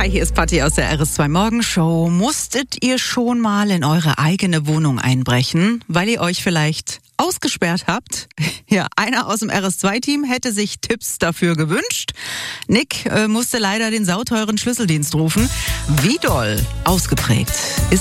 Hi, hier ist Patti aus der RS2 Morgenshow. Musstet ihr schon mal in eure eigene Wohnung einbrechen, weil ihr euch vielleicht ausgesperrt habt? Ja, einer aus dem RS2-Team hätte sich Tipps dafür gewünscht. Nick musste leider den sauteuren Schlüsseldienst rufen. Wie doll ausgeprägt ist